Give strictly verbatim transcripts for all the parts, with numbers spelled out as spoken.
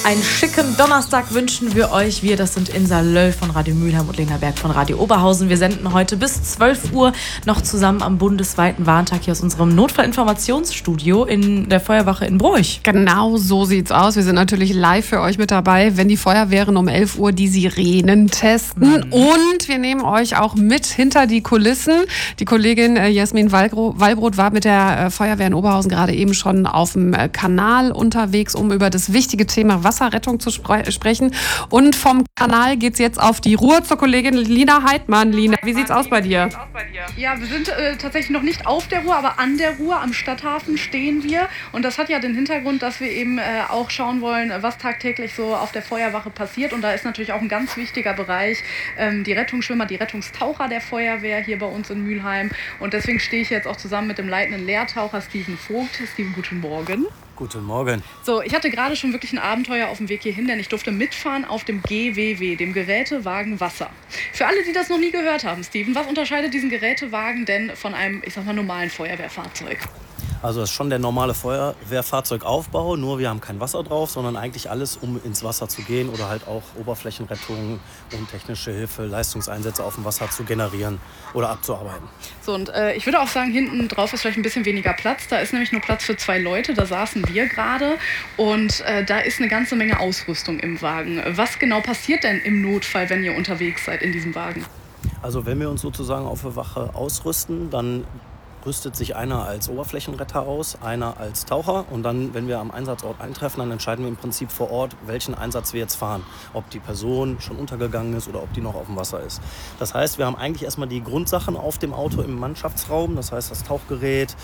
Einen schicken Donnerstag wünschen wir euch. Wir, das sind Insa Löll von Radio Mülheim und Lena Berg von Radio Oberhausen. Wir senden heute bis zwölf Uhr noch zusammen am bundesweiten Warntag hier aus unserem Notfallinformationsstudio in der Feuerwache in Broich. Genau so sieht's aus. Wir sind natürlich live für euch mit dabei, wenn die Feuerwehren um elf Uhr die Sirenen testen. Mhm. Und wir nehmen euch auch mit hinter die Kulissen. Die Kollegin äh, Jasmin Wallbrot war mit der äh, Feuerwehr in Oberhausen gerade eben schon auf dem äh, Kanal unterwegs, um über das wichtige Thema Wasserrettung zu spre- sprechen. Und vom Kanal geht's jetzt auf die Ruhr zur Kollegin Lina Heidmann. Lina, wie sieht's aus bei dir? Ja, wir sind äh, tatsächlich noch nicht auf der Ruhr, aber an der Ruhr, am Stadthafen stehen wir. Und das hat ja den Hintergrund, dass wir eben äh, auch schauen wollen, was tagtäglich so auf der Feuerwache passiert. Und da ist natürlich auch ein ganz wichtiger Bereich ähm, die Rettungsschwimmer, die Rettungstaucher der Feuerwehr hier bei uns in Mülheim. Und deswegen stehe ich jetzt auch zusammen mit dem leitenden Lehrtaucher Steven Vogt. Steven, guten Morgen. Guten Morgen. So, ich hatte gerade schon wirklich ein Abenteuer auf dem Weg hierhin, denn ich durfte mitfahren auf dem G W W, dem Gerätewagen Wasser. Für alle, die das noch nie gehört haben, Steven, was unterscheidet diesen Gerätewagen denn von einem, ich sag mal, normalen Feuerwehrfahrzeug? Also das ist schon der normale Feuerwehrfahrzeugaufbau, nur wir haben kein Wasser drauf, sondern eigentlich alles, um ins Wasser zu gehen oder halt auch Oberflächenrettung und technische Hilfe, Leistungseinsätze auf dem Wasser zu generieren oder abzuarbeiten. So, und äh, ich würde auch sagen, hinten drauf ist vielleicht ein bisschen weniger Platz. Da ist nämlich nur Platz für zwei Leute, da saßen wir gerade und äh, da ist eine ganze Menge Ausrüstung im Wagen. Was genau passiert denn im Notfall, wenn ihr unterwegs seid in diesem Wagen? Also wenn wir uns sozusagen auf der Wache ausrüsten, dann rüstet sich einer als Oberflächenretter aus, einer als Taucher und dann, wenn wir am Einsatzort eintreffen, dann entscheiden wir im Prinzip vor Ort, welchen Einsatz wir jetzt fahren. Ob die Person schon untergegangen ist oder ob die noch auf dem Wasser ist. Das heißt, wir haben eigentlich erstmal die Grundsachen auf dem Auto im Mannschaftsraum, das heißt das Tauchgerät,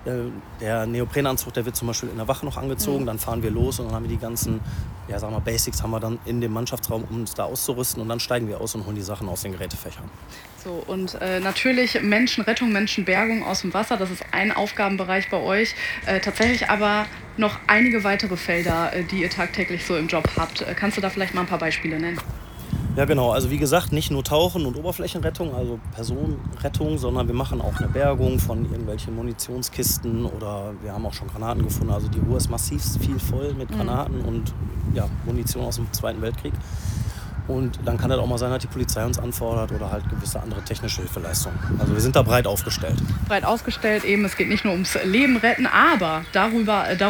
der Neoprenanzug, der wird zum Beispiel in der Wache noch angezogen, mhm. Dann fahren wir los und dann haben wir die ganzen, ja sagen wir Basics haben wir dann in dem Mannschaftsraum, um uns da auszurüsten und dann steigen wir aus und holen die Sachen aus den Gerätefächern. So, und äh, natürlich Menschenrettung, Menschenbergung aus dem Wasser, das ist ein Aufgabenbereich bei euch. Äh, tatsächlich aber noch einige weitere Felder, äh, die ihr tagtäglich so im Job habt. Äh, kannst du da vielleicht mal ein paar Beispiele nennen? Ja genau, also wie gesagt, nicht nur Tauchen und Oberflächenrettung, also Personenrettung, sondern wir machen auch eine Bergung von irgendwelchen Munitionskisten oder wir haben auch schon Granaten gefunden. Also die Ruhr ist massiv viel voll mit Granaten mhm. und ja, Munition aus dem Zweiten Weltkrieg. Und dann kann das auch mal sein, dass die Polizei uns anfordert oder halt gewisse andere technische Hilfeleistungen. Also wir sind da breit aufgestellt. Breit aufgestellt eben, es geht nicht nur ums Leben retten, aber darüber, darüber